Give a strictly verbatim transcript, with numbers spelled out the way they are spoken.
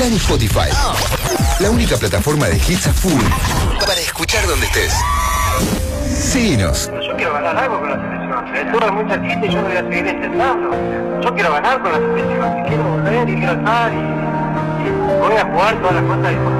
está en Spotify. La única plataforma de hits a full para escuchar donde estés. Síguenos. Yo quiero ganar algo con la selección. El todo es muy cerquita y yo lo voy a seguir intentando. Yo quiero ganar con la selección. Y quiero volver y quiero estar y, y voy a jugar todas las cosas.